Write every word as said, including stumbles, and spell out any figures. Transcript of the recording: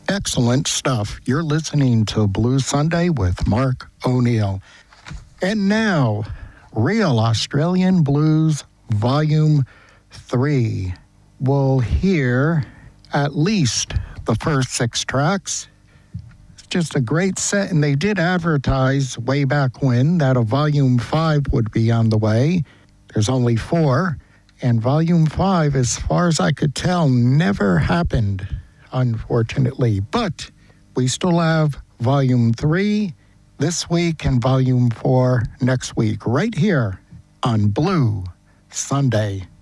Excellent stuff. You're listening to Blue Sunday with Mark O'Neill. And now, Real Australian Blues Volume three. We'll hear at least the first six tracks. It's just a great set, and they did advertise way back when that a Volume five would be on the way. There's only four, and Volume five, as far as I could tell, never happened, unfortunately. But we still have Volume three this week and Volume four next week, right here on Blue Sunday.